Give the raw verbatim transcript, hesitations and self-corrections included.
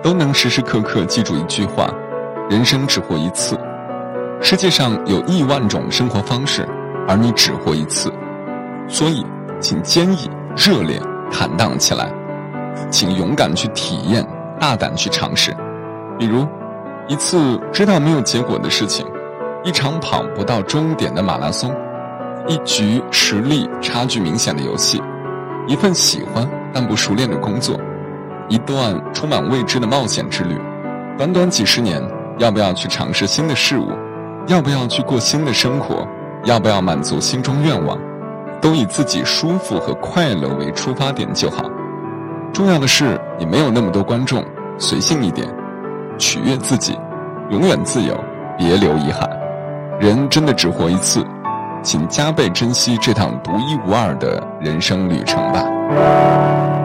都能时时刻刻记住一句话：人生只活一次。世界上有亿万种生活方式，而你只活一次，所以请坚毅、热烈、坦荡起来，请勇敢去体验，大胆去尝试。比如一次知道没有结果的事情，一场跑不到终点的马拉松，一局实力差距明显的游戏，一份喜欢但不熟练的工作，一段充满未知的冒险之旅。短短几十年，要不要去尝试新的事物，要不要去过新的生活，要不要满足心中愿望，都以自己舒服和快乐为出发点就好。重要的是你没有那么多观众，随性一点，取悦自己，永远自由，别留遗憾。人真的只活一次，请加倍珍惜这趟独一无二的人生旅程吧。